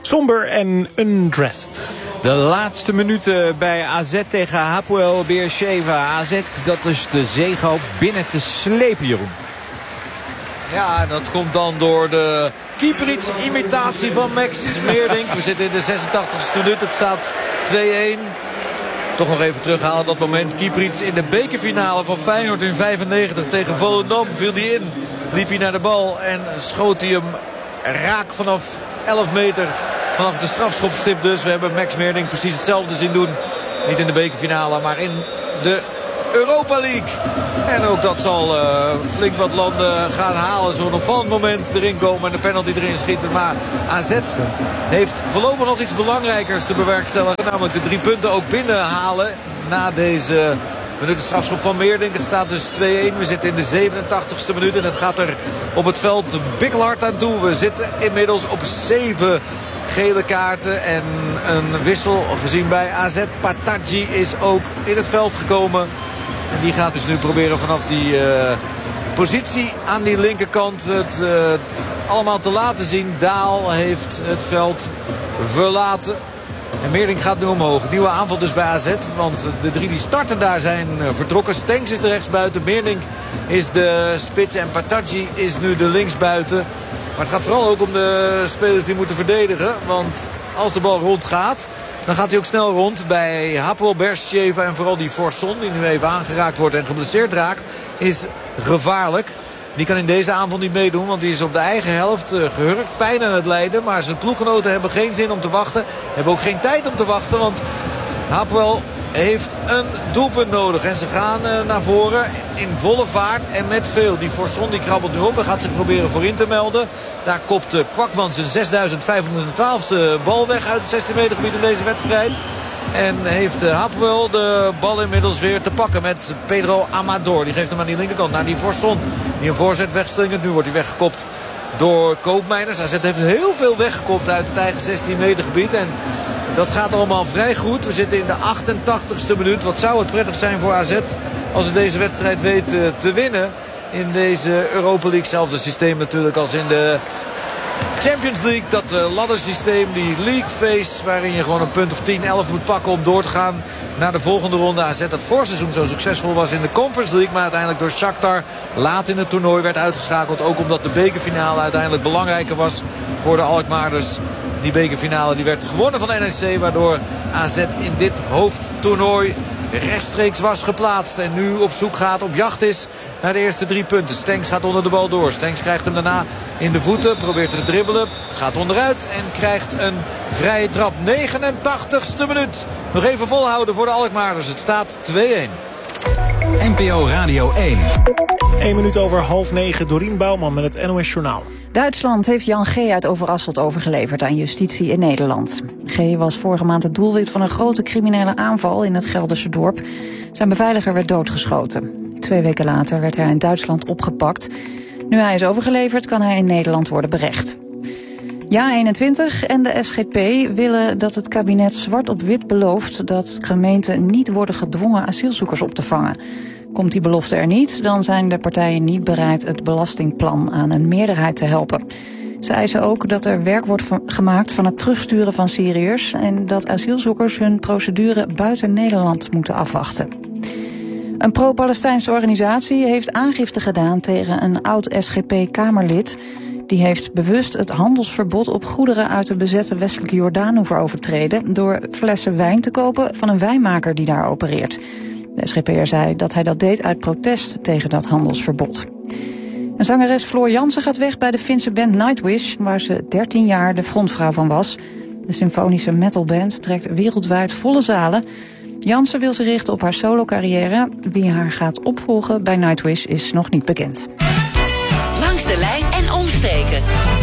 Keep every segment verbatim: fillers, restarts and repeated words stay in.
Somber en undressed. De laatste minuten bij A Z tegen Hapoel Beersheva. A Z, dat is de zegehoop binnen te slepen, Jeroen. Ja, dat komt dan door de Kieprits-imitatie van Max Meerdink. We zitten in de zesentachtigste minuut. Het staat twee-een. Toch nog even terughalen dat moment. Kieprits in de bekerfinale van Feyenoord in vijfennegentig tegen Volendam. Viel hij in, liep hij naar de bal en schoot hij hem raak vanaf elf meter. Vanaf de strafschopstip dus. We hebben Max Meerdink precies hetzelfde zien doen. Niet in de bekerfinale, maar in de Europa League. En ook dat zal uh, flink wat landen gaan halen. Zo'n opvallend moment erin komen en de penalty erin schieten. Maar A Z heeft voorlopig nog iets belangrijkers te bewerkstelligen. Namelijk de drie punten ook binnenhalen na deze minuut de strafschop van Meerdink. Het staat dus twee-een. We zitten in de zevenentachtigste minuut en het gaat er op het veld bikkelhard aan toe. We zitten inmiddels op zeven gele kaarten en een wissel gezien bij A Z. Patadji is ook in het veld gekomen. En die gaat dus nu proberen vanaf die uh, positie aan die linkerkant het uh, allemaal te laten zien. Daal heeft het veld verlaten. En Meerdink gaat nu omhoog. Nieuwe aanval dus bij A Z. Want de drie die starten daar zijn vertrokken. Stenks is de rechtsbuiten. Meerdink is de spits. En Patadji is nu de linksbuiten. Maar het gaat vooral ook om de spelers die moeten verdedigen. Want als de bal rondgaat, dan gaat hij ook snel rond bij Hapoel Beersheva. En vooral die Forson, die nu even aangeraakt wordt en geblesseerd raakt, is gevaarlijk. Die kan in deze aanval niet meedoen, want die is op de eigen helft uh, gehurkt. Pijn aan het lijden, maar zijn ploeggenoten hebben geen zin om te wachten. Hebben ook geen tijd om te wachten, want Hapoel heeft een doelpunt nodig. En ze gaan uh, naar voren in volle vaart en met veel. Die Forson die krabbelt nu op en gaat zich proberen voorin te melden. Daar kopt uh, Kwakman zijn zesduizend vijfhonderdtwaalfste bal weg uit het zestien meter gebied in deze wedstrijd. En heeft uh, Hapoel de bal inmiddels weer te pakken met Pedro Amador. Die geeft hem aan die linkerkant naar die Forson. Die een voorzet wegslingert. Nu wordt hij weggekopt door Koopmeiners. A Z heeft heel veel weggekopt uit het eigen zestien meter gebied. En dat gaat allemaal vrij goed. We zitten in de achtentachtigste minuut. Wat zou het prettig zijn voor A Z als het deze wedstrijd weet uh, te winnen. In deze Europa League. Hetzelfde systeem natuurlijk als in de Champions League. Dat uh, laddersysteem, die league phase, waarin je gewoon een punt of tien, elf moet pakken om door te gaan naar de volgende ronde. A Z dat voorseizoen zo succesvol was in de Conference League, maar uiteindelijk door Shakhtar laat in het toernooi werd uitgeschakeld. Ook omdat de bekerfinale uiteindelijk belangrijker was voor de Alkmaarders. Die bekerfinale die werd gewonnen van N E C, waardoor A Z in dit hoofdtoernooi rechtstreeks was geplaatst. En nu op zoek gaat, op jacht is naar de eerste drie punten. Stenks gaat onder de bal door. Stenks krijgt hem daarna in de voeten. Probeert te dribbelen. Gaat onderuit en krijgt een vrije trap. negenentachtigste minuut. Nog even volhouden voor de Alkmaarders. Het staat twee-een. N P O Radio één. Eén minuut over half negen. Dorien Bouwman met het N O S Journaal. Duitsland heeft Jan G. uit Overasselt overgeleverd aan justitie in Nederland. G. was vorige maand het doelwit van een grote criminele aanval in het Gelderse dorp. Zijn beveiliger werd doodgeschoten. Twee weken later werd hij in Duitsland opgepakt. Nu hij is overgeleverd kan hij in Nederland worden berecht. Ja eenentwintig en de S G P willen dat het kabinet zwart op wit belooft dat gemeenten niet worden gedwongen asielzoekers op te vangen. Komt die belofte er niet, dan zijn de partijen niet bereid het belastingplan aan een meerderheid te helpen. Ze eisen ook dat er werk wordt gemaakt van het terugsturen van Syriërs en dat asielzoekers hun procedure buiten Nederland moeten afwachten. Een pro-Palestijnse organisatie heeft aangifte gedaan tegen een oud S G P-kamerlid. Die heeft bewust het handelsverbod op goederen uit de bezette westelijke Jordaanoever overtreden door flessen wijn te kopen van een wijnmaker die daar opereert. De S G P'er zei dat hij dat deed uit protest tegen dat handelsverbod. En zangeres Floor Jansen gaat weg bij de Finse band Nightwish, waar ze dertien jaar de frontvrouw van was. De symfonische metalband trekt wereldwijd volle zalen. Jansen wil zich richten op haar solo-carrière. Wie haar gaat opvolgen bij Nightwish is nog niet bekend. Langs de lijn en omstreken.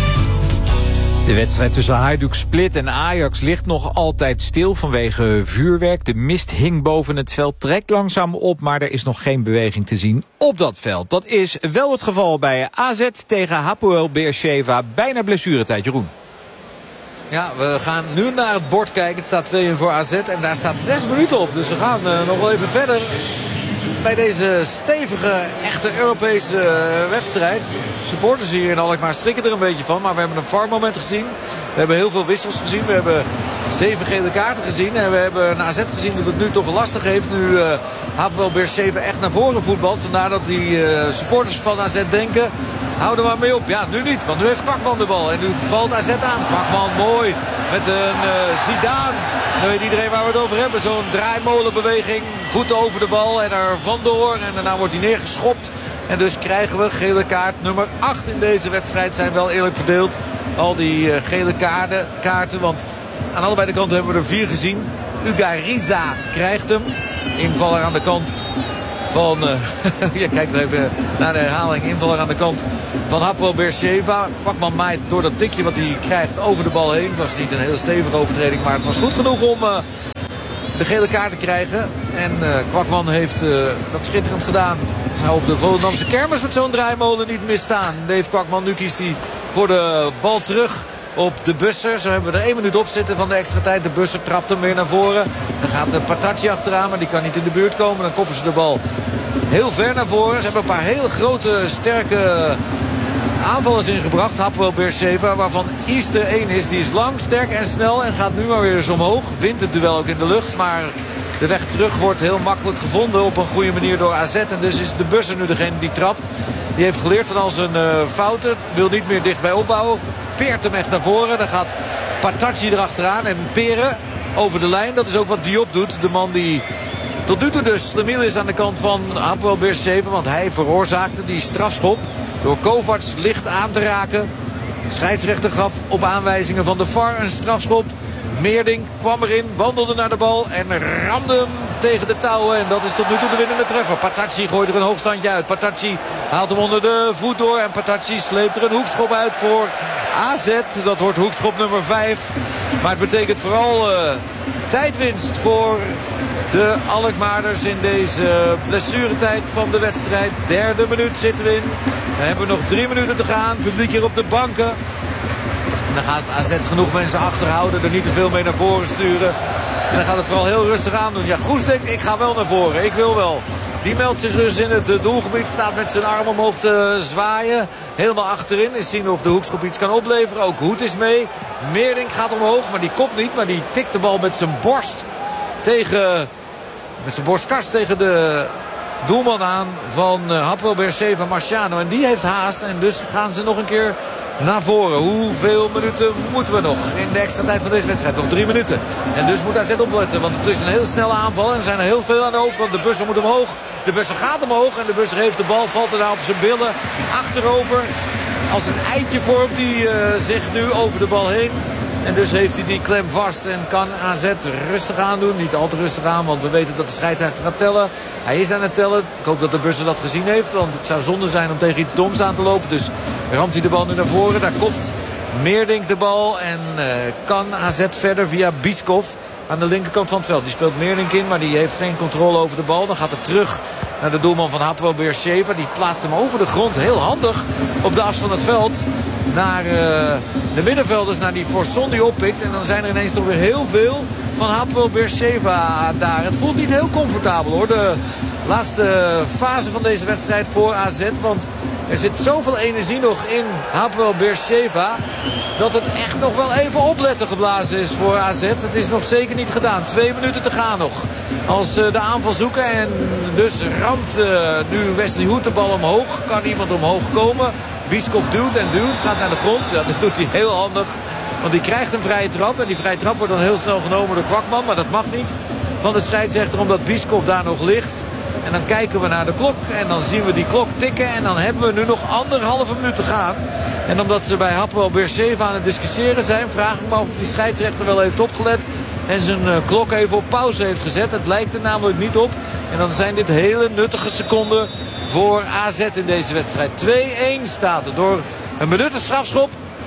De wedstrijd tussen Hajduk Split en Ajax ligt nog altijd stil vanwege vuurwerk. De mist hing boven het veld, trekt langzaam op, maar er is nog geen beweging te zien op dat veld. Dat is wel het geval bij A Z tegen Hapoel Beersheva. Bijna blessuretijd, Jeroen. Ja, we gaan nu naar het bord kijken. Het staat twee-een voor A Z en daar staat zes minuten op. Dus we gaan uh, nog wel even verder bij deze stevige, echte Europese uh, wedstrijd. Supporters hier in Alkmaar schrikken er een beetje van. Maar we hebben een V A R-moment gezien We hebben heel veel wissels gezien. We hebben zeven gele kaarten gezien. En we hebben een A Z gezien dat het nu toch lastig heeft. Nu uh, Hapoel Beersheva echt naar voren voetbalt. Vandaar dat die uh, supporters van A Z denken... hou er maar mee op. Ja, nu niet. Want nu heeft Kwakman de bal. En nu valt A Z aan. Kwakman mooi. Met een uh, Zidane. Dan weet iedereen waar we het over hebben. Zo'n draaimolenbeweging. Voeten over de bal. En er vandoor. En daarna wordt hij neergeschopt. En dus krijgen we gele kaart nummer acht in deze wedstrijd. Zijn wel eerlijk verdeeld. Al die uh, gele kaarten, kaarten. Want aan allebei de kanten hebben we er vier gezien. Ugariza krijgt hem. Invaller aan de kant van... Uh, ja, kijk nog even naar de herhaling. Invaller aan de kant van Hapoel Beersheva. Kwakman maait door dat tikje wat hij krijgt over de bal heen. Het was niet een hele stevige overtreding. Maar het was goed genoeg om uh, de gele kaart te krijgen. En uh, Kwakman heeft uh, dat schitterend gedaan. Zou op de Volendamse kermis met zo'n draaimolen niet misstaan. Dave Kwakman, nu kiest hij voor de bal terug op de Busser. Zo hebben we er één minuut op zitten van de extra tijd. De Busser trapt hem weer naar voren. Dan gaat de Patacci achteraan, maar die kan niet in de buurt komen. Dan koppen ze de bal heel ver naar voren. Ze hebben een paar hele grote, sterke aanvallers ingebracht. Hapoel Beersheva, waarvan East één is. Die is lang, sterk en snel en gaat nu maar weer eens omhoog. Wint het duel ook in de lucht, maar de weg terug wordt heel makkelijk gevonden op een goede manier door A Z. En dus is de Busser nu degene die trapt. Die heeft geleerd van al zijn uh, fouten. Wil niet meer dichtbij opbouwen. Peert hem echt naar voren. Dan gaat Patacci erachteraan. En Peren over de lijn. Dat is ook wat Diop doet. De man die tot nu toe dus Slemiel is aan de kant van Hapoel Beersheva. Want hij veroorzaakte die strafschop door Kovacs licht aan te raken. De scheidsrechter gaf op aanwijzingen van de V A R een strafschop. Meerding kwam erin, wandelde naar de bal en ramde hem tegen de touwen. En dat is tot nu toe de winnende treffer. Patacci gooit er een hoogstandje uit. Patacci haalt hem onder de voet door. En Patacci sleept er een hoekschop uit voor A Z. Dat wordt hoekschop nummer vijf. Maar het betekent vooral uh, tijdwinst voor de Alkmaarders in deze blessuretijd van de wedstrijd. Derde minuut zitten we in. We hebben nog drie minuten te gaan. Publiek hier op de banken. En dan gaat A Z genoeg mensen achterhouden. Er niet te veel mee naar voren sturen. En dan gaat het vooral heel rustig aan doen. Ja, Goes denkt, ik ga wel naar voren. Ik wil wel. Die meldt zich dus in het doelgebied. Staat met zijn arm omhoog te zwaaien. Helemaal achterin. Is zien of de hoekschop iets kan opleveren. Ook Hoed is mee. Meerdink gaat omhoog. Maar die kopt niet. Maar die tikt de bal met zijn borst tegen... Met zijn borstkast tegen de doelman aan van uh, Hapoel Beersheva, Marciano. En die heeft haast. En dus gaan ze nog een keer naar voren. Hoeveel minuten moeten we nog in de extra tijd van deze wedstrijd? Nog drie minuten. En dus moet A Z opletten. Want het is een heel snelle aanval. En er zijn er heel veel aan de overkant. De Busser moet omhoog. De Busser gaat omhoog. En de Busser heeft de bal. Valt er daar op zijn billen. Achterover. Als een eitje vormt hij uh, zich nu over de bal heen. En dus heeft hij die klem vast en kan A Z rustig aan doen. Niet al te rustig aan, want we weten dat de scheidsrechter gaat tellen. Hij is aan het tellen. Ik hoop dat de Busser dat gezien heeft. Want het zou zonde zijn om tegen iets doms aan te lopen. Dus ramt hij de bal nu naar voren. Daar komt Meerdink de bal. En uh, kan A Z verder via Biskov aan de linkerkant van het veld. Die speelt Meerdink in, maar die heeft geen controle over de bal. Dan gaat het terug naar de doelman van Hapoel Beersheva. Die plaatst hem over de grond. Heel handig op de as van het veld. Naar uh, de middenvelders, naar die Forson die oppikt. En dan zijn er ineens toch weer heel veel van Hapoel Beersheva daar. Het voelt niet heel comfortabel hoor. De laatste fase van deze wedstrijd voor A Z. Want er zit zoveel energie nog in Hapoel Beersheva. Dat het echt nog wel even opletten geblazen is voor A Z. Het is nog zeker niet gedaan. Twee minuten te gaan nog. Als uh, de aanval zoeken. En dus ramt uh, nu Wesley Hoed de bal omhoog. Kan iemand omhoog komen. Biskov duwt en duwt. Gaat naar de grond. Ja, dat doet hij heel handig. Want die krijgt een vrije trap. En die vrije trap wordt dan heel snel genomen door Kwakman. Maar dat mag niet van de scheidsrechter. Omdat Biskov daar nog ligt. En dan kijken we naar de klok. En dan zien we die klok tikken. En dan hebben we nu nog anderhalve minuut te gaan. En omdat ze bij Hapoel Beersheva aan het discussiëren zijn, vraag ik me af of die scheidsrechter wel heeft opgelet. En zijn uh, klok even op pauze heeft gezet. Het lijkt er namelijk niet op. En dan zijn dit hele nuttige seconden voor A Z in deze wedstrijd. twee-één staat er door een benutte strafschop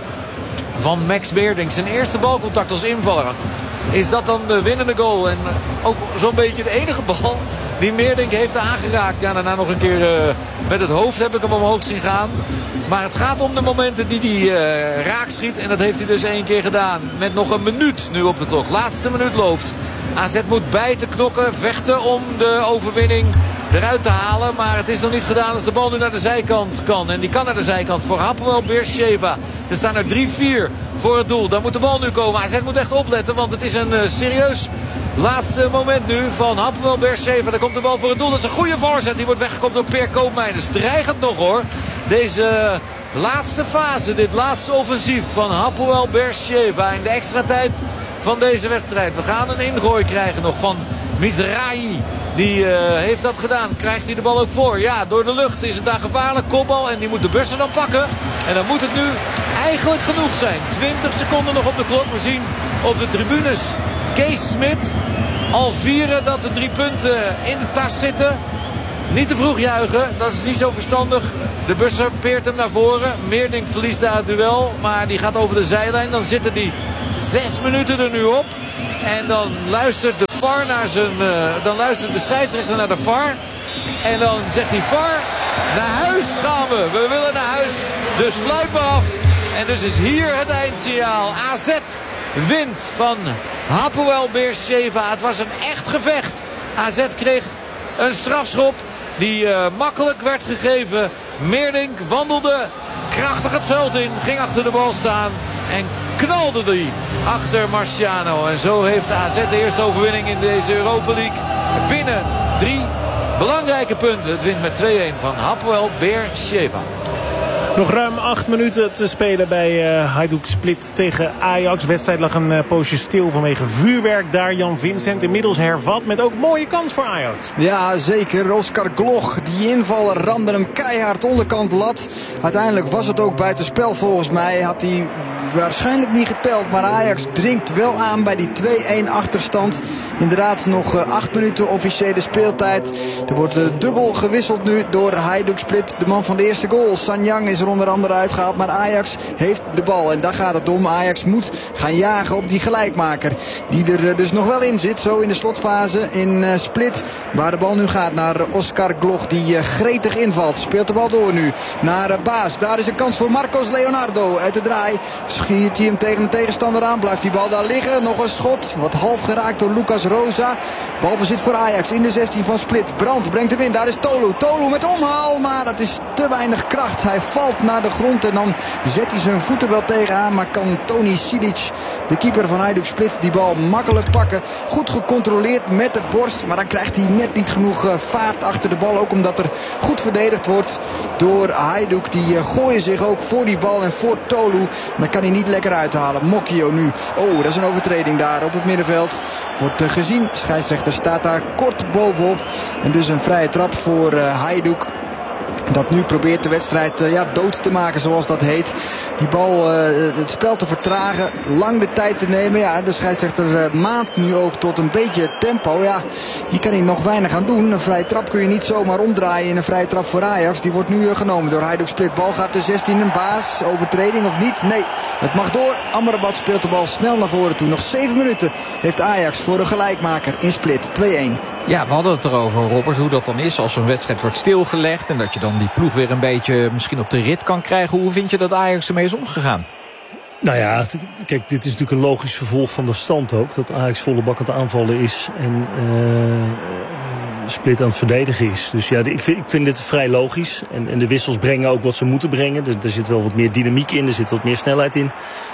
van Max Meerdink. Zijn eerste balcontact als invaller. Is dat dan de winnende goal? En ook zo'n beetje de enige bal die Meerdink heeft aangeraakt. Ja, daarna nog een keer uh, met het hoofd heb ik hem omhoog zien gaan. Maar het gaat om de momenten die hij uh, raak schiet. En dat heeft hij dus één keer gedaan. Met nog een minuut nu op de klok. Laatste minuut loopt. A Z moet bijten, knokken, vechten om de overwinning. eruit te halen. Maar het is nog niet gedaan als de bal nu naar de zijkant kan. En die kan naar de zijkant voor Hapoel Beersheva. Er staan er drie vier voor het doel. Daar moet de bal nu komen. A Z moet echt opletten, want het is een uh, serieus laatste moment nu van Hapoel Beersheva. Daar komt de bal voor het doel. Dat is een goede voorzet. Die wordt weggekomen door Per Koopmeiners. Dreigend nog hoor. Deze laatste fase, dit laatste offensief van Hapoel Beersheva in de extra tijd van deze wedstrijd. We gaan een ingooi krijgen nog van Mizrahi. Die uh, heeft dat gedaan. Krijgt hij de bal ook voor? Ja, door de lucht is het daar gevaarlijk. Kopbal en die moet de Bussen dan pakken. En dan moet het nu eigenlijk genoeg zijn. twintig seconden nog op de klok. We zien op de tribunes Kees Smit al vieren dat de drie punten in de tas zitten. Niet te vroeg juichen, dat is niet zo verstandig. De Busser peert hem naar voren. Meerdink verliest daar het duel, maar die gaat over de zijlijn. Dan zitten die zes minuten er nu op. En dan luistert de V A R naar zijn, uh, dan luistert de scheidsrechter naar de V A R. En dan zegt die V A R, naar huis gaan we. We willen naar huis, dus fluit me af. En dus is hier het eindsignaal. A Z wint van Hapoel Beersheva. Het was een echt gevecht. A Z kreeg een strafschop die uh, makkelijk werd gegeven. Meerdink wandelde krachtig het veld in. Ging achter de bal staan. En knalde die achter Marciano. En zo heeft A Z de eerste overwinning in deze Europa League. Binnen drie belangrijke punten. Het wint met twee-een van Hapoel Beersheva. Nog ruim acht minuten te spelen bij uh, Hajduk Split tegen Ajax. De wedstrijd lag een uh, poosje stil vanwege vuurwerk daar. Jan Vincent inmiddels hervat met ook mooie kans voor Ajax. Ja, zeker. Oscar Gloch, die invaller, ramde hem keihard onderkant lat. Uiteindelijk was het ook buitenspel volgens mij. Had hij waarschijnlijk niet geteld. Maar Ajax dringt wel aan bij die twee-een achterstand. Inderdaad nog uh, acht minuten officiële speeltijd. Er wordt uh, dubbel gewisseld nu door Hajduk Split. De man van de eerste goal, Sanyang, is er onder andere uitgehaald. Maar Ajax heeft de bal. En daar gaat het om. Ajax moet gaan jagen op die gelijkmaker. Die er uh, dus nog wel in zit. Zo in de slotfase in uh, Split. Waar de bal nu gaat naar uh, Oscar Gloch. Die uh, gretig invalt. Speelt de bal door nu naar uh, Baas. Daar is een kans voor Marcos Leonardo. Uit de draai schiet hij hem tegen de tegenstander aan. Blijft die bal daar liggen. Nog een schot. Wat half geraakt door Lucas Rosa. Balbezit voor Ajax in de zestien van Split. Brandt brengt hem in. Daar is Tolu. Tolu met omhaal. Maar dat is te weinig kracht. Hij valt naar de grond en dan zet hij zijn voeten wel tegenaan. Maar kan Toni Silic, de keeper van Hajduk Split, die bal makkelijk pakken. Goed gecontroleerd met de borst. Maar dan krijgt hij net niet genoeg vaart achter de bal. Ook omdat er goed verdedigd wordt door Hajduk. Die gooien zich ook voor die bal en voor Tolu. Dan kan hij niet lekker uithalen. Mokio nu. Oh, dat is een overtreding daar op het middenveld. Wordt gezien. Scheidsrechter staat daar kort bovenop. En dus een vrije trap voor uh, Hajduk. Dat nu probeert de wedstrijd uh, ja, dood te maken, zoals dat heet. Die bal, uh, het spel te vertragen, lang de tijd te nemen. Ja, de scheidsrechter uh, maakt nu ook tot een beetje tempo. Ja, hier kan hij nog weinig aan doen. Een vrije trap kun je niet zomaar omdraaien in een vrije trap voor Ajax. Die wordt nu uh, genomen door Hajduk Split. Bal gaat de zestien, een Baas. Overtreding of niet? Nee, het mag door. Amrabat speelt de bal snel naar voren toe. Nog zeven minuten heeft Ajax voor een gelijkmaker in Split. twee-een. Ja, we hadden het erover, Robert, hoe dat dan is als een wedstrijd wordt stilgelegd en dat je dan die ploeg weer een beetje misschien op de rit kan krijgen. Hoe vind je dat Ajax ermee is omgegaan? Nou ja, kijk, dit is natuurlijk een logisch vervolg van de stand ook. Dat Ajax volle bak aan het aanvallen is en uh, Split aan het verdedigen is. Dus ja, ik vind, ik vind dit vrij logisch. En, en de wissels brengen ook wat ze moeten brengen. Dus er zit wel wat meer dynamiek in, er zit wat meer snelheid in.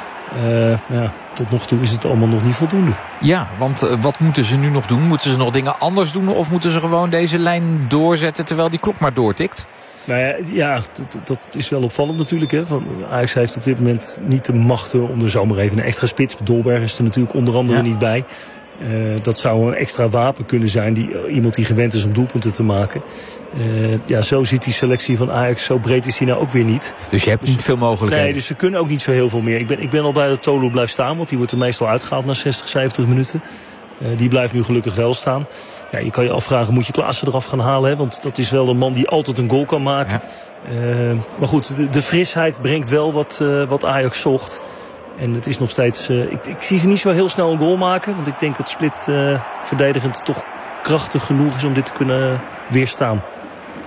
Uh, ja, tot nog toe is het allemaal nog niet voldoende. Ja, want uh, wat moeten ze nu nog doen? Moeten ze nog dingen anders doen? Of moeten ze gewoon deze lijn doorzetten terwijl die klok maar doortikt? Nou ja, ja dat, dat is wel opvallend natuurlijk. Hè. Van, Ajax heeft op dit moment niet de machten om er zomaar even een extra spits. Dolberg is er natuurlijk onder andere ja. niet bij. Uh, dat zou een extra wapen kunnen zijn. Die, uh, iemand die gewend is om doelpunten te maken. Uh, ja, zo ziet die selectie van Ajax, zo breed is die nou ook weer niet. Dus je hebt dus, niet veel mogelijkheden? Nee, dus ze kunnen ook niet zo heel veel meer. Ik ben, ik ben al blij dat Tolu blijft staan, want die wordt er meestal uitgehaald na zestig, zeventig minuten. Uh, die blijft nu gelukkig wel staan. Ja, je kan je afvragen, moet je Klaassen eraf gaan halen? Hè? Want dat is wel een man die altijd een goal kan maken. Ja. Uh, maar goed, de, de frisheid brengt wel wat, uh, wat Ajax zocht. En het is nog steeds... Uh, ik, ik zie ze niet zo heel snel een goal maken. Want ik denk dat Split uh, verdedigend toch krachtig genoeg is om dit te kunnen weerstaan.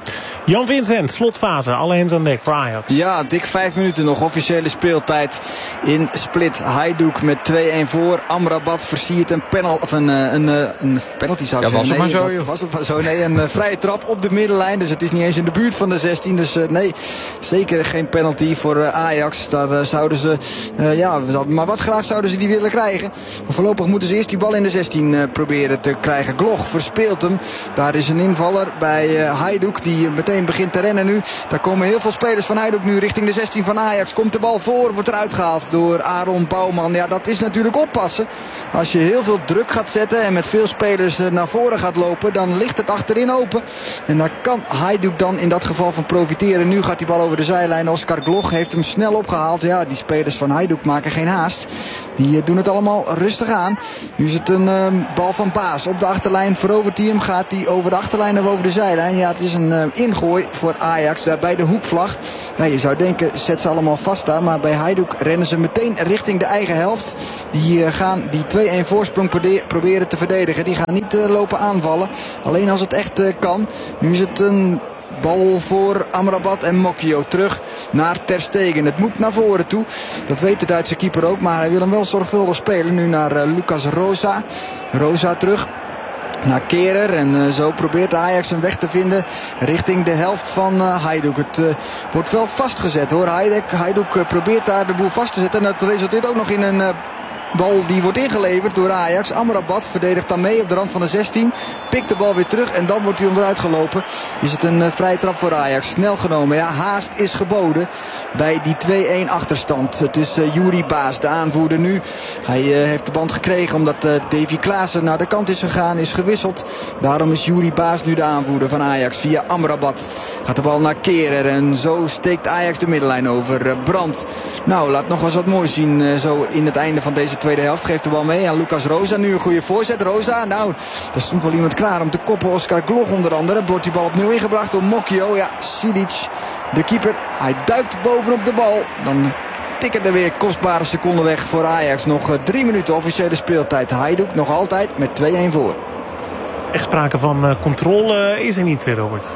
Jan Vincent, slotfase. Alle hands aan dek voor Ajax. Ja, dik vijf minuten nog. Officiële speeltijd in Split. Hajduk met twee-een voor. Amrabat versiert een, panel, of een, een, een, een penalty zou ik ja, zeggen. Was het nee, maar zo, dat, was het maar zo. Nee, een uh, vrije trap op de middenlijn. Dus het is niet eens in de buurt van de zestien. Dus uh, nee, zeker geen penalty voor uh, Ajax. Daar uh, zouden ze, uh, ja, maar wat graag zouden ze die willen krijgen. Maar voorlopig moeten ze eerst die bal in de zestien uh, proberen te krijgen. Gloch verspeelt hem. Daar is een invaller bij uh, Hajduk die meteen begint te rennen nu. Daar komen heel veel spelers van Hajduk nu richting de zestien van Ajax. Komt de bal voor, wordt eruit gehaald door Aaron Bouwman. Ja, dat is natuurlijk oppassen. Als je heel veel druk gaat zetten en met veel spelers uh, naar voren gaat lopen, dan ligt het achterin open. En daar kan Hajduk dan in dat geval van profiteren. Nu gaat die bal over de zijlijn. Oscar Gloch heeft hem snel opgehaald. Ja, die spelers van Hajduk maken geen haast. Die uh, doen het allemaal rustig aan. Nu is het een uh, bal van Baas op de achterlijn. Verovert hij hem, gaat hij over de achterlijn of over de zijlijn. Ja, het is een uh, ingooi voor Ajax daar bij de hoekvlag. Ja, je zou denken, zet ze allemaal vast daar. Maar bij Hajduk rennen ze meteen richting de eigen helft. Die uh, gaan die twee-een voorsprong proberen te verdedigen. Die gaan niet uh, lopen aanvallen. Alleen als het echt uh, kan. Nu is het een bal voor Amrabat en Mokio terug naar Ter Stegen. Het moet naar voren toe. Dat weet de Duitse keeper ook. Maar hij wil hem wel zorgvuldig spelen. Nu naar uh, Lucas Rosa. Rosa terug naar Kehrer. En uh, zo probeert Ajax een weg te vinden richting de helft van uh, Hajduk. Het uh, wordt wel vastgezet hoor. Hajduk, Hajduk uh, probeert daar de boel vast te zetten. En dat resulteert ook nog in een Uh, bal die wordt ingeleverd door Ajax. Amrabat verdedigt dan mee op de rand van de zestien. Pikt de bal weer terug en dan wordt hij onderuit gelopen. Is het een uh, vrije trap voor Ajax. Snel genomen. Ja, haast is geboden bij die twee-een achterstand. Het is uh, Juri Baas, de aanvoerder nu. Hij uh, heeft de band gekregen omdat uh, Davy Klaassen naar de kant is gegaan. Is gewisseld. Daarom is Juri Baas nu de aanvoerder van Ajax via Amrabat. Gaat de bal naar Kehrer en zo steekt Ajax de middenlijn over. Uh, Brandt. Nou, laat nog eens wat moois zien uh, zo in het einde van deze tweede helft. Geeft de bal mee aan Lucas Rosa. Nu een goede voorzet. Rosa, nou, daar stond wel iemand klaar om te koppen. Oscar Gloch onder andere. Wordt die bal opnieuw ingebracht door Mokio. Ja, Silic, de keeper. Hij duikt bovenop de bal. Dan tikken er weer kostbare seconden weg voor Ajax. Nog uh, drie minuten officiële speeltijd. Hajduk nog altijd met twee-een voor. Echt sprake van uh, controle is er niet, Robert.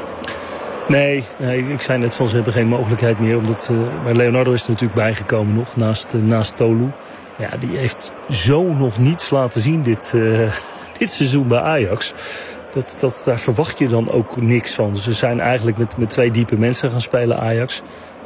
Nee, nee, ik zei net van ze hebben geen mogelijkheid meer. Omdat, uh, maar Leonardo is er natuurlijk bijgekomen nog. Naast, uh, naast Tolu. Ja, die heeft zo nog niets laten zien dit, uh, dit seizoen bij Ajax. Dat, dat, daar verwacht je dan ook niks van. Dus ze zijn eigenlijk met, met twee diepe mensen gaan spelen, Ajax.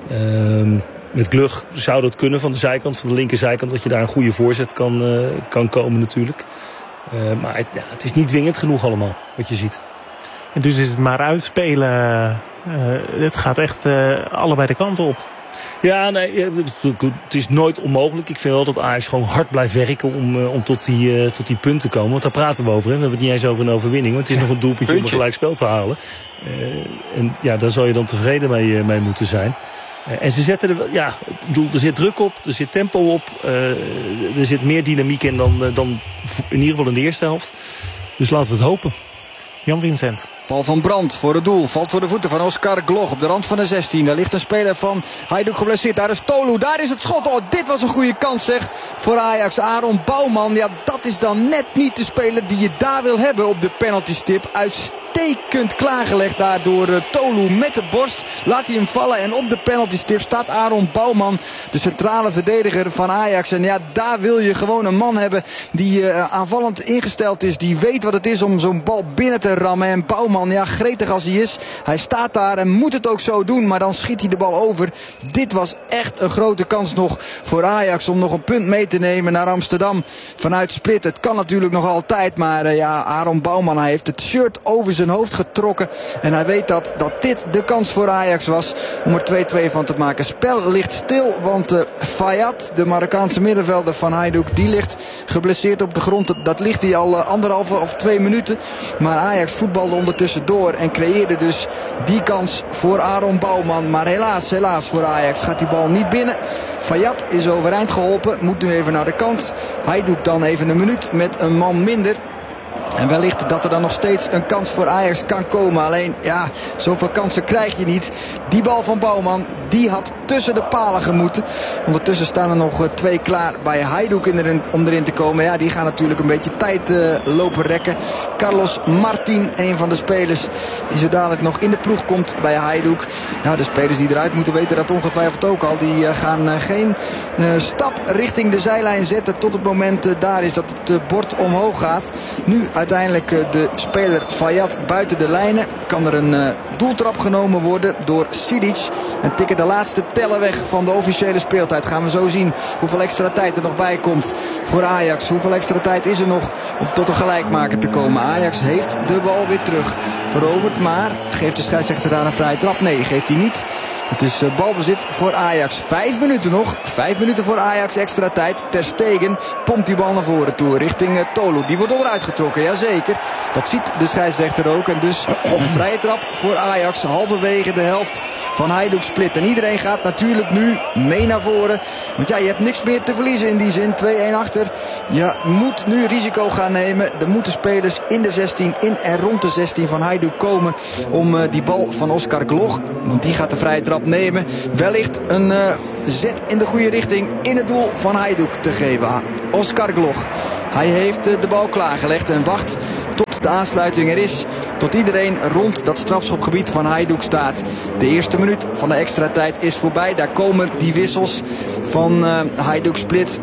Uh, met Glug zou dat kunnen van de zijkant, van de linkerzijkant. Dat je daar een goede voorzet kan, uh, kan komen natuurlijk. Uh, maar ja, het is niet dwingend genoeg allemaal, wat je ziet. En dus is het maar uitspelen. Uh, het gaat echt uh, allebei de kanten op. Ja, nee, het is nooit onmogelijk. Ik vind wel dat Ajax gewoon hard blijft werken om, om tot, die, uh, tot die punten te komen. Want daar praten we over. Hè. We hebben het niet eens over een overwinning. Want het is nog een doelpuntje om een gelijkspel te halen. Uh, en ja, daar zal je dan tevreden mee, uh, mee moeten zijn. Uh, en ze zetten er, ja, ik bedoel, er zit druk op, er zit tempo op. Uh, er zit meer dynamiek in dan, uh, dan in ieder geval in de eerste helft. Dus laten we het hopen. Jan Vincent. Bal van Brandt voor het doel. Valt voor de voeten van Oscar Gloch op de rand van de zestien. Daar ligt een speler van Hajduk geblesseerd. Daar is Tolu. Daar is het schot. Oh, dit was een goede kans zeg voor Ajax. Aaron Bouwman. Ja, dat is dan net niet de speler die je daar wil hebben op de penaltystip. Uitstekend klaargelegd daar door uh, Tolu met de borst. Laat hij hem vallen en op de penaltystip staat Aaron Bouwman. De centrale verdediger van Ajax. En ja, daar wil je gewoon een man hebben die uh, aanvallend ingesteld is. Die weet wat het is om zo'n bal binnen te rammen. En Bouwman, ja, gretig als hij is. Hij staat daar en moet het ook zo doen. Maar dan schiet hij de bal over. Dit was echt een grote kans nog voor Ajax om nog een punt mee te nemen naar Amsterdam vanuit Split. Het kan natuurlijk nog altijd. Maar uh, ja, Aaron Bouwman, hij heeft het shirt over zijn hoofd getrokken. En hij weet dat, dat dit de kans voor Ajax was om er twee-twee van te maken. Spel ligt stil, want uh, Fayad, de Marokkaanse middenvelder van Hajduk, die ligt geblesseerd op de grond. Dat, dat ligt hij al uh, anderhalve of twee minuten. Maar Ajax voetbalde ondertussen door en creëerde dus die kans voor Aaron Bouwman. Maar helaas, helaas voor Ajax gaat die bal niet binnen. Fayad is overeind geholpen, moet nu even naar de kant. Hajduk dan even een minuut met een man minder. En wellicht dat er dan nog steeds een kans voor Ajax kan komen. Alleen, ja, zoveel kansen krijg je niet. Die bal van Bouwman, die had tussen de palen gemoeten. Ondertussen staan er nog twee klaar bij Hajduk om erin te komen. Ja, die gaan natuurlijk een beetje tijd uh, lopen rekken. Carlos Martin, een van de spelers die zo dadelijk nog in de ploeg komt bij Hajduk. Ja, de spelers die eruit moeten weten dat ongetwijfeld ook al. Die uh, gaan uh, geen uh, stap richting de zijlijn zetten tot het moment uh, daar is dat het uh, bord omhoog gaat. Nu uiteindelijk uh, de speler Fayad buiten de lijnen. Kan er een uh, doeltrap genomen worden door Sidic. En tikken de laatste tellen weg van de officiële speeltijd. Gaan we zo zien hoeveel extra tijd er nog bij komt voor Ajax. Hoeveel extra tijd is er nog om tot een gelijkmaker te komen. Ajax heeft de bal weer terug. Veroverd, maar geeft de scheidsrechter daar een vrije trap? Nee, geeft hij niet. Het is uh, balbezit voor Ajax. Vijf minuten nog. Vijf minuten voor Ajax extra tijd. Ter Stegen pompt die bal naar voren toe. Richting uh, Tolu. Die wordt onderuit getrokken. Jazeker. Dat ziet de scheidsrechter ook. En dus een vrije trap voor Ajax. Halverwege de helft van Hajduk Split. En iedereen gaat natuurlijk nu mee naar voren. Want ja, je hebt niks meer te verliezen in die zin. twee-een achter. Je moet nu risico gaan nemen. Er moeten spelers in de zestien, in en rond de zestien van Hajduk komen. Om uh, die bal van Oscar Gloch. Want die gaat de vrije trap nemen. Wellicht een uh, zet in de goede richting in het doel van Hajduk te geven. Oscar Gloch. Hij heeft uh, de bal klaargelegd en wacht tot de aansluiting er is. Tot iedereen rond dat strafschopgebied van Hajduk staat. De eerste minuut van de extra tijd is voorbij. Daar komen die wissels van uh, Hajduk Split.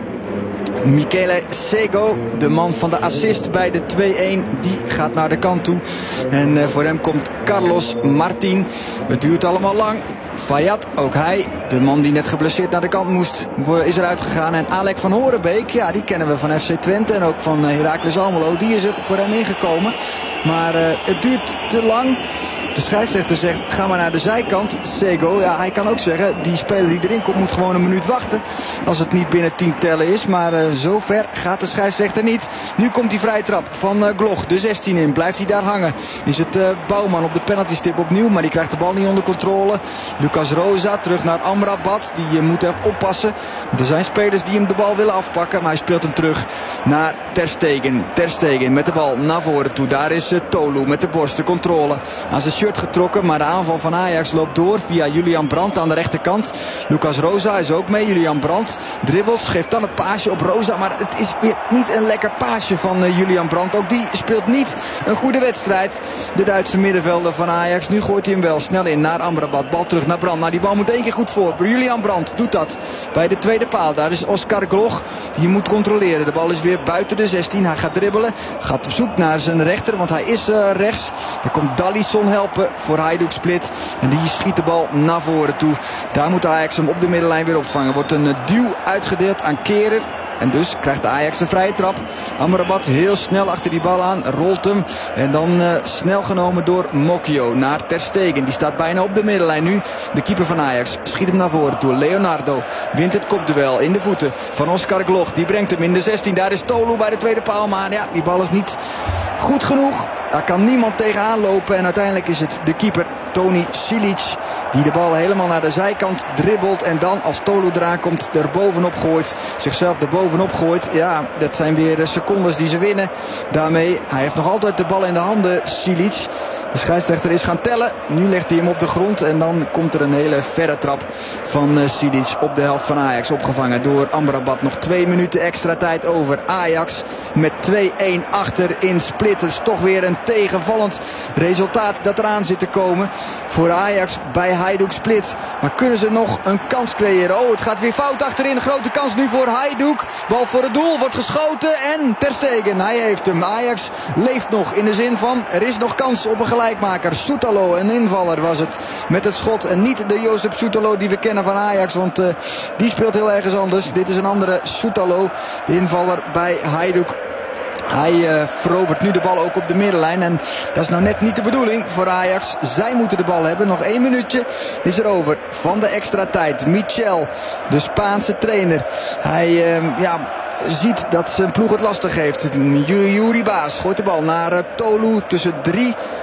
Michele Sego, de man van de assist bij de twee-een, die gaat naar de kant toe. En uh, voor hem komt Carlos Martin. Het duurt allemaal lang. Fayad, ook hij, de man die net geblesseerd naar de kant moest, is eruit gegaan. En Alec van Horenbeek, ja, die kennen we van F C Twente en ook van Heracles Almelo. Die is er voor hem ingekomen. Maar uh, het duurt te lang. De scheidsrechter zegt, ga maar naar de zijkant. Sego, ja, hij kan ook zeggen, die speler die erin komt moet gewoon een minuut wachten. Als het niet binnen tien tellen is. Maar uh, zo ver gaat de scheidsrechter niet. Nu komt die vrije trap van uh, Gloch, de zestien in. Blijft hij daar hangen. Is het uh, Bouwman op de penaltystip opnieuw. Maar die krijgt de bal niet onder controle. Lucas Rosa terug naar Amrabat. Die uh, moet hem oppassen. Er zijn spelers die hem de bal willen afpakken. Maar hij speelt hem terug naar Ter Stegen. Ter Stegen met de bal naar voren toe. Daar is uh, Tolu met de borst, de controle aan zijn shirt getrokken, maar de aanval van Ajax loopt door via Julian Brandt aan de rechterkant. Lucas Rosa is ook mee. Julian Brandt dribbelt, geeft dan het paasje op Rosa, maar het is weer niet een lekker paasje van uh, Julian Brandt. Ook die speelt niet een goede wedstrijd. De Duitse middenvelder van Ajax. Nu gooit hij hem wel snel in naar Amrabat. Bal terug naar Brandt. Nou, die bal moet één keer goed voor. Julian Brandt doet dat bij de tweede paal. Daar is Oscar Gloch. Die moet controleren. De bal is weer buiten de zestien. Hij gaat dribbelen. Gaat op zoek naar zijn rechter, want hij is uh, rechts. Er komt Dalisson helpen voor Hajduk Split. En die schiet de bal naar voren toe. Daar moet Ajax hem op de middenlijn weer opvangen. Wordt een duw uitgedeeld aan Keren. En dus krijgt de Ajax de vrije trap. Amrabat heel snel achter die bal aan. Rolt hem. En dan uh, snel genomen door Mokio naar Ter Stegen. Die staat bijna op de middenlijn nu. De keeper van Ajax schiet hem naar voren toe. Leonardo wint het kopduel in de voeten van Oscar Gloch. Die brengt hem in de zestien. Daar is Tolu bij de tweede paal. Maar ja, die bal is niet goed genoeg. Daar kan niemand tegenaan lopen. En uiteindelijk is het de keeper Toni Silic die de bal helemaal naar de zijkant dribbelt. En dan als Tolu eraan komt er bovenop gooit. Zichzelf er bovenop gooit. Ja, dat zijn weer secondes die ze winnen. Daarmee, hij heeft nog altijd de bal in de handen, Silic. De scheidsrechter is gaan tellen. Nu legt hij hem op de grond. En dan komt er een hele verre trap van uh, Silic op de helft van Ajax. Opgevangen door Amrabat. Nog twee minuten extra tijd over. Ajax met twee-een achter in Split. Het is toch weer een tegenvallend resultaat dat eraan zit te komen voor Ajax bij Hajduk Split. Maar kunnen ze nog een kans creëren? Oh, het gaat weer fout achterin. Grote kans nu voor Hajduk. Bal voor het doel. Wordt geschoten. En Ter Stegen. Hij heeft hem. Ajax leeft nog in de zin van er is nog kans op een gelijk. Gelijkmaker. Soetalo, een invaller was het met het schot. En niet de Josep Soetalo die we kennen van Ajax. Want uh, die speelt heel ergens anders. Dit is een andere Soetalo. De invaller bij Hajduk. Hij uh, verovert nu de bal ook op de middenlijn. En dat is nou net niet de bedoeling voor Ajax. Zij moeten de bal hebben. Nog één minuutje is er over van de extra tijd. Michel, de Spaanse trainer. Hij uh, ja, ziet dat zijn ploeg het lastig heeft. Juri Baas gooit de bal naar uh, Tolu tussen drie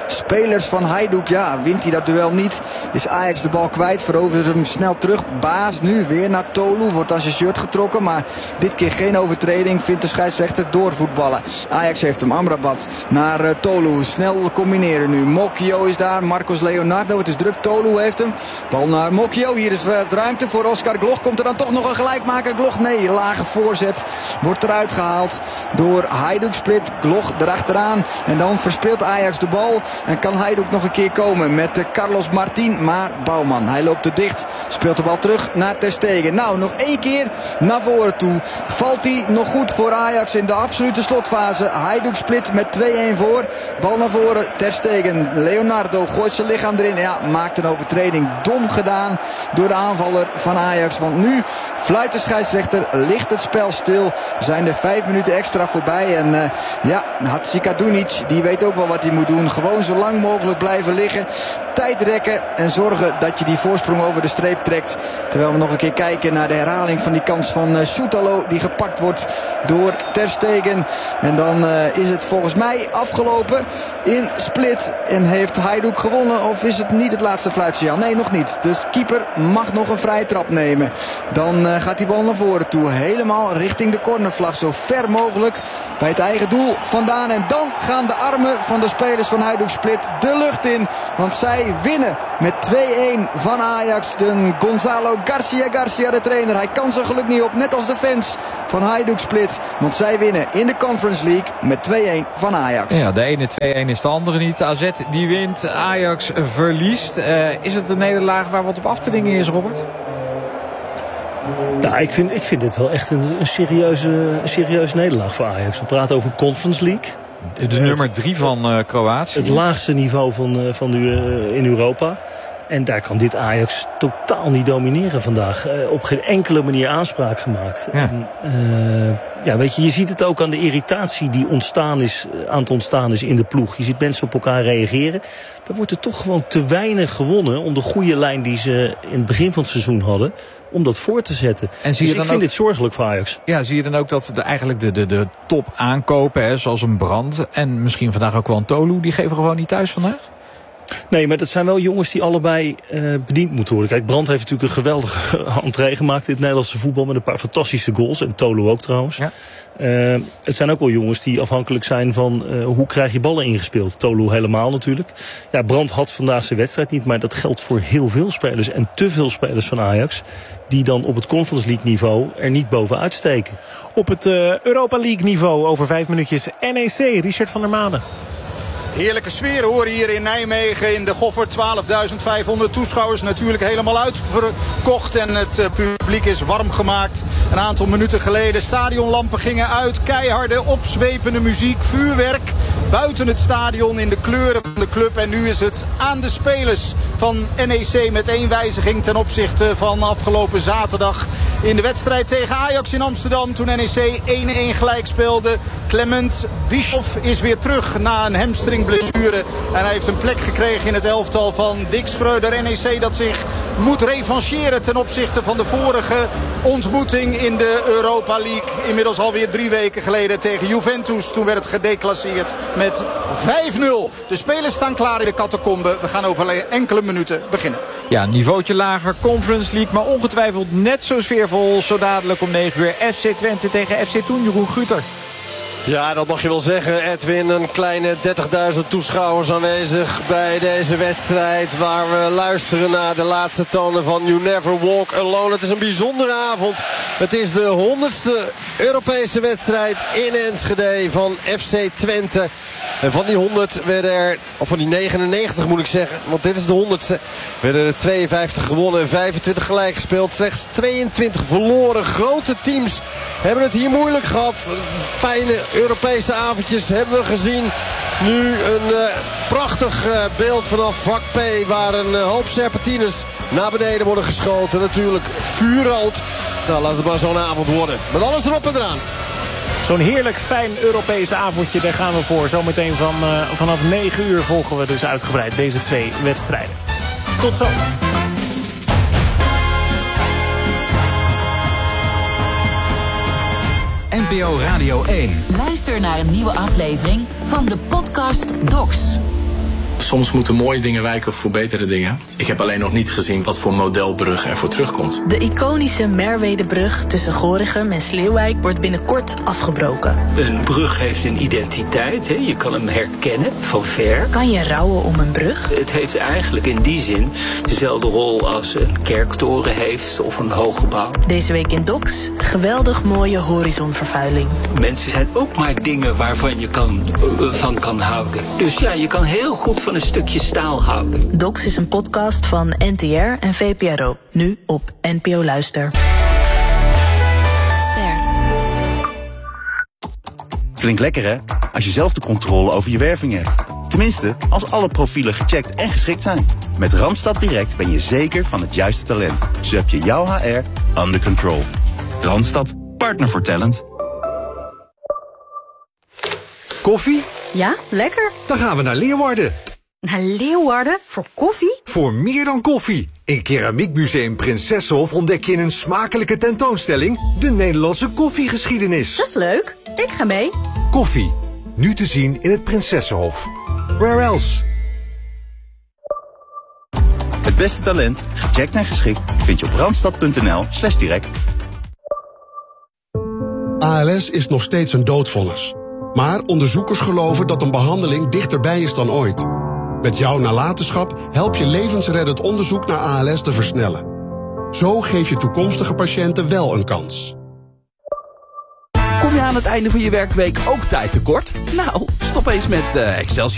spelers van Hajduk. Ja, wint hij dat duel niet, is Ajax de bal kwijt. Verovert hem snel terug. Baas nu weer naar Tolu. Wordt aan zijn shirt getrokken. Maar dit keer geen overtreding. Vindt de scheidsrechter doorvoetballen. Ajax heeft hem. Amrabat naar uh, Tolu. Snel combineren nu. Mokio is daar. Marcos Leonardo. Het is druk. Tolu heeft hem. Bal naar Mokio. Hier is wat ruimte voor Oscar Gloch. Komt er dan toch nog een gelijkmaker? Gloch, nee. Lage voorzet. Wordt eruit gehaald door Hajduk Split. Gloch erachteraan. En dan verspeelt Ajax de bal. En kan Hajduk nog een keer komen met uh, Carlos Martin. Maar Bouwman, hij loopt te dicht. Speelt de bal terug naar Ter Stegen. Nou, nog één keer naar voren toe. Valt hij nog goed voor Ajax in de absolute slotfase. Hajduk Split met twee-een voor. Bal naar voren. Ter Stegen. Leonardo gooit zijn lichaam erin. Ja, maakt een overtreding. Dom gedaan door de aanvaller van Ajax. Want nu fluit de scheidsrechter. Ligt het spel stil. Zijn er vijf minuten extra voorbij. En uh, ja, Hatzikadunic, die weet ook wel wat hij moet doen. Gewoon zo lang mogelijk blijven liggen. Tijd rekken en zorgen dat je die voorsprong over de streep trekt. Terwijl we nog een keer kijken naar de herhaling van die kans van uh, Soetalo. Die gepakt wordt door Ter Stegen. En dan uh, is het volgens mij afgelopen in Split. En heeft Hajduk gewonnen. Of is het niet het laatste fluitsignaal? Nee, nog niet. Dus keeper mag nog een vrije trap nemen. Dan uh, gaat die bal naar voren toe. Helemaal richting de cornervlag. Zo ver mogelijk bij het eigen doel vandaan. En dan gaan de armen van de spelers van Hajduk Split de lucht in. Want zij winnen met twee-een van Ajax. De Gonzalo Garcia Garcia, de trainer. Hij kan zijn geluk niet op. Net als de fans van Hajduk Split. Want zij winnen in de Conference League met twee-een van Ajax. Ja, de ene twee-een is de andere niet. A Z die wint, Ajax verliest. Uh, is het een nederlaag waar wat op af te dingen is, Robert? Nou, ik vind, ik vind dit wel echt een, een serieuze, een serieuze nederlaag voor Ajax. We praten over Conference League. De, de nummer drie van uh, Kroatië. Het laagste niveau van, uh, van de, uh, in Europa. En daar kan dit Ajax totaal niet domineren vandaag. Uh, op geen enkele manier aanspraak gemaakt. Ja. En, uh, ja, weet je, je ziet het ook aan de irritatie die ontstaan is, aan het ontstaan is in de ploeg. Je ziet mensen op elkaar reageren. Dan wordt er toch gewoon te weinig gewonnen om de goede lijn die ze in het begin van het seizoen hadden, om dat voor te zetten. En zie je dus dan ik vind ook, dit zorgelijk voor Ajax. Ja, zie je dan ook dat de, eigenlijk de, de, de top aankopen, hè, zoals een Brandt en misschien vandaag ook wel een Tolu, die geven gewoon niet thuis vandaag? Nee, maar dat zijn wel jongens die allebei uh, bediend moeten worden. Kijk, Brandt heeft natuurlijk een geweldige entree gemaakt in het Nederlandse voetbal met een paar fantastische goals. En Tolu ook trouwens. Ja. Uh, het zijn ook wel jongens die afhankelijk zijn van uh, hoe krijg je ballen ingespeeld. Tolu helemaal natuurlijk. Ja, Brandt had vandaag zijn wedstrijd niet, maar dat geldt voor heel veel spelers. En te veel spelers van Ajax die dan op het Conference League niveau er niet bovenuit steken. Op het uh, Europa League niveau over vijf minuutjes N E C, Richard van der Maden. Heerlijke sfeer hoor hier in Nijmegen in de Goffert. twaalfduizend vijfhonderd toeschouwers, natuurlijk helemaal uitverkocht. En het uh, publiek is warm gemaakt. Een aantal minuten geleden, stadionlampen gingen uit. Keiharde, opzwepende muziek, vuurwerk. Buiten het stadion in de kleuren van de club. En nu is het aan de spelers van N E C met één wijziging ten opzichte van afgelopen zaterdag. In de wedstrijd tegen Ajax in Amsterdam toen N E C één-één gelijk speelde. Clement Bischoff is weer terug na een hamstringblessure. En hij heeft een plek gekregen in het elftal van Dick Schreuder. N E C dat zich moet revancheren ten opzichte van de vorige ontmoeting in de Europa League. Inmiddels alweer drie weken geleden tegen Juventus. Toen werd het gedeclasseerd met vijf nul. De spelers staan klaar in de catacombe. We gaan over enkele minuten beginnen. Ja, niveautje lager, Conference League, maar ongetwijfeld net zo sfeervol. Zo dadelijk om negen uur F C Twente tegen F C Thun, Jeroen Guter. Ja, dat mag je wel zeggen, Edwin. Een kleine dertigduizend toeschouwers aanwezig bij deze wedstrijd, waar we luisteren naar de laatste tonen van You Never Walk Alone. Het is een bijzondere avond. Het is de honderdste Europese wedstrijd in Enschede van F C Twente. En van die honderd werden er, of van die negenennegentig moet ik zeggen, want dit is de honderdste, werden er tweeënvijftig gewonnen en vijfentwintig gelijk gespeeld. Slechts tweeëntwintig verloren. Grote teams hebben het hier moeilijk gehad. Fijne Europese avondjes hebben we gezien. Nu een uh, prachtig uh, beeld vanaf vak P, waar een uh, hoop serpentines naar beneden worden geschoten. Natuurlijk vuurrood. Nou, laat het maar zo'n avond worden. Met alles erop en eraan. Zo'n heerlijk fijn Europese avondje, daar gaan we voor. Zometeen van, uh, vanaf negen uur volgen we dus uitgebreid deze twee wedstrijden. Tot zo. N P O Radio één. Luister naar een nieuwe aflevering van de podcast Docs. Soms moeten mooie dingen wijken voor betere dingen. Ik heb alleen nog niet gezien wat voor modelbrug er voor terugkomt. De iconische Merwedebrug tussen Gorinchem en Sleeuwijk wordt binnenkort afgebroken. Een brug heeft een identiteit, hè? Je kan hem herkennen van ver. Kan je rouwen om een brug? Het heeft eigenlijk in die zin dezelfde rol als een kerktoren heeft of een hoog gebouw. Deze week in Docs, geweldig mooie horizonvervuiling. Mensen zijn ook maar dingen waarvan je kan, uh, van kan houden. Dus ja, je kan heel goed van een stukje staal houden. Docs is een podcast van N T R en V P R O. Nu op N P O Luister. Klinkt lekker, hè? Als je zelf de controle over je werving hebt. Tenminste, als alle profielen gecheckt en geschikt zijn. Met Randstad Direct ben je zeker van het juiste talent. Zo heb je jouw H R under control. Randstad, partner voor talent. Koffie? Ja, lekker. Dan gaan we naar Leeuwarden. Naar Leeuwarden? Voor koffie? Voor meer dan koffie. In Keramiekmuseum Prinsessenhof ontdek je in een smakelijke tentoonstelling de Nederlandse koffiegeschiedenis. Dat is leuk. Ik ga mee. Koffie. Nu te zien in het Prinsessenhof. Where else? Het beste talent, gecheckt en geschikt, vind je op randstad punt n l slash direct. A L S is nog steeds een doodvonnis. Maar onderzoekers geloven dat een behandeling dichterbij is dan ooit. Met jouw nalatenschap help je levensreddend onderzoek naar A L S te versnellen. Zo geef je toekomstige patiënten wel een kans. Kom je aan het einde van je werkweek ook tijd tekort? Nou, stop eens met uh, Excelsior